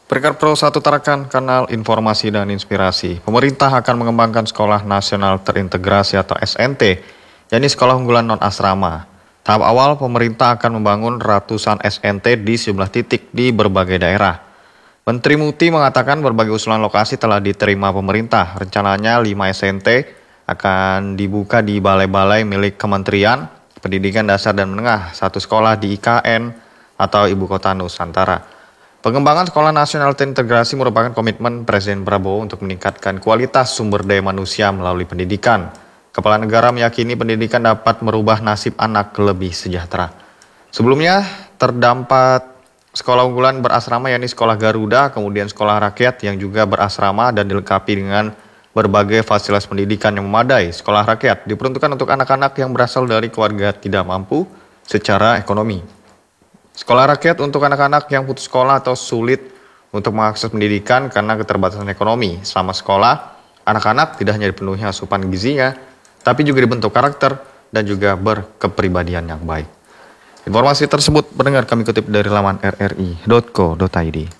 Berkat Pro 1 Tarakan, kanal informasi dan inspirasi. Pemerintah akan mengembangkan Sekolah Nasional Terintegrasi atau SNT, yakni sekolah unggulan non-asrama. Tahap awal, pemerintah akan membangun ratusan SNT di sejumlah titik di berbagai daerah. Menteri Muti mengatakan berbagai usulan lokasi telah diterima pemerintah. Rencananya 5 SNT akan dibuka di balai-balai milik Kementerian Pendidikan Dasar dan Menengah, satu sekolah di IKN atau Ibu Kota Nusantara. Pengembangan Sekolah Nasional Terintegrasi merupakan komitmen Presiden Prabowo untuk meningkatkan kualitas sumber daya manusia melalui pendidikan. Kepala negara meyakini pendidikan dapat merubah nasib anak lebih sejahtera. Sebelumnya, terdapat sekolah unggulan berasrama yakni Sekolah Garuda, kemudian Sekolah Rakyat yang juga berasrama dan dilengkapi dengan berbagai fasilitas pendidikan yang memadai. Sekolah Rakyat diperuntukkan untuk anak-anak yang berasal dari keluarga tidak mampu secara ekonomi. Sekolah rakyat untuk anak-anak yang putus sekolah atau sulit untuk mengakses pendidikan karena keterbatasan ekonomi. Selama sekolah, anak-anak tidak hanya dipenuhi asupan gizinya, tapi juga dibentuk karakter dan juga berkepribadian yang baik. Informasi tersebut pendengar kami kutip dari laman rri.co.id.